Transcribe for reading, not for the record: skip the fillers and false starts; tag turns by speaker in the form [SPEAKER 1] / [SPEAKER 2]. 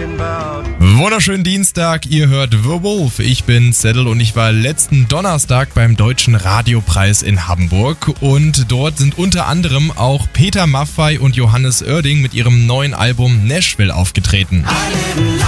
[SPEAKER 1] Wunderschönen Dienstag, ihr hört The Wolf. Ich bin Zettel und ich war letzten Donnerstag beim Deutschen Radiopreis in Hamburg. Und dort sind unter anderem auch Peter Maffay und Johannes Oerding mit ihrem neuen Album Nashville aufgetreten.